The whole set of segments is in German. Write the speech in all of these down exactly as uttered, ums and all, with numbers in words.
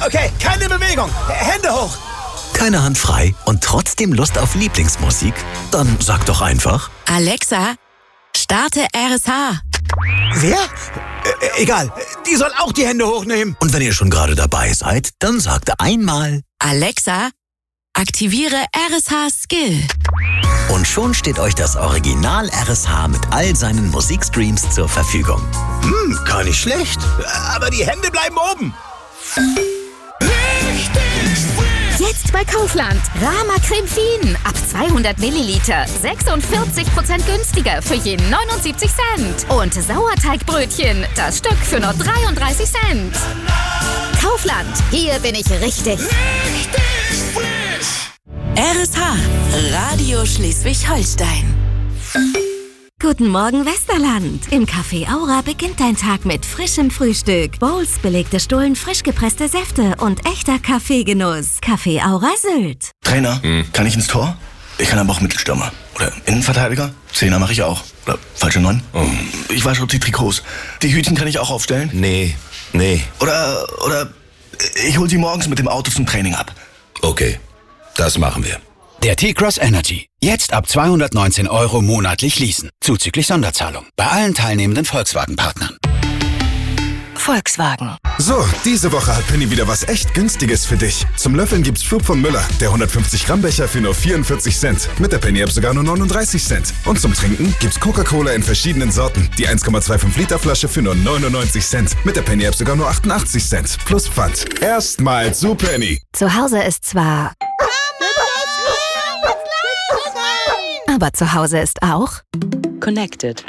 Okay, keine Bewegung. Hände hoch. Keine Hand frei und trotzdem Lust auf Lieblingsmusik? Dann sag doch einfach: Alexa, starte R S H. Wer? Äh, egal, die soll auch die Hände hochnehmen. Und wenn ihr schon gerade dabei seid, dann sagt einmal: Alexa, aktiviere R S H Skill. Und schon steht euch das Original R S H mit all seinen Musikstreams zur Verfügung. Hm, gar nicht schlecht. Aber die Hände bleiben oben. Jetzt bei Kaufland. Rama Creme Fien. Ab zweihundert Milliliter. sechsundvierzig Prozent günstiger für je neunundsiebzig Cent. Und Sauerteigbrötchen. Das Stück für nur dreiunddreißig Cent. Kaufland. Hier bin ich richtig. Richtig frisch. R S H. Radio Schleswig-Holstein. Guten Morgen, Westerland. Im Café Aura beginnt dein Tag mit frischem Frühstück. Bowls, belegte Stullen, frisch gepresste Säfte und echter Kaffeegenuss. Café Aura Sylt. Trainer, hm. kann ich ins Tor? Ich kann aber auch Mittelstürmer. Oder Innenverteidiger? Zehner mache ich auch. Oder falsche Neun? Oh. Ich wasche die Trikots. Die Hütchen kann ich auch aufstellen? Nee, nee. Oder, oder ich hol sie morgens mit dem Auto zum Training ab. Okay, das machen wir. Der T-Cross Energy. Jetzt ab zweihundertneunzehn Euro monatlich leasen. Zuzüglich Sonderzahlung. Bei allen teilnehmenden Volkswagen-Partnern. Volkswagen. So, diese Woche hat Penny wieder was echt Günstiges für dich. Zum Löffeln gibt's Flug von Müller. Der hundertfünfzig Gramm Becher für nur vierundvierzig Cent. Mit der Penny-App sogar nur neununddreißig Cent. Und zum Trinken gibt's Coca-Cola in verschiedenen Sorten. Die eins Komma fünfundzwanzig Liter Flasche für nur neunundneunzig Cent. Mit der Penny-App sogar nur achtundachtzig Cent. Plus Pfand. Erstmal zu Penny. Zu Hause ist zwar... Aber zu Hause ist auch... Connected.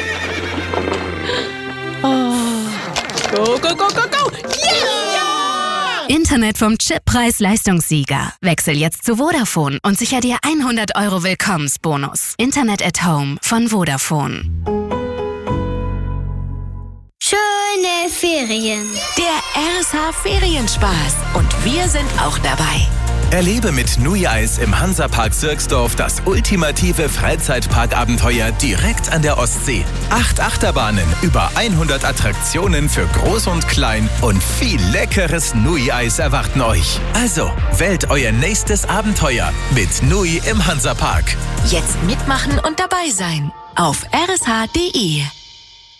Oh. Go, go, go, go, go! Yeah! Internet vom Chip Preis-Leistungssieger. Wechsel jetzt zu Vodafone und sicher dir hundert Euro Willkommensbonus. Internet at Home von Vodafone. Schöne Ferien. Der R S H Ferienspaß. Und wir sind auch dabei. Erlebe mit Nui Eis im Hansapark Sirksdorf das ultimative Freizeitparkabenteuer direkt an der Ostsee. Acht Achterbahnen, über hundert Attraktionen für Groß und Klein und viel leckeres Nui Eis erwarten euch. Also, wählt euer nächstes Abenteuer mit Nui im Hansapark. Jetzt mitmachen und dabei sein. Auf r s h punkt d e.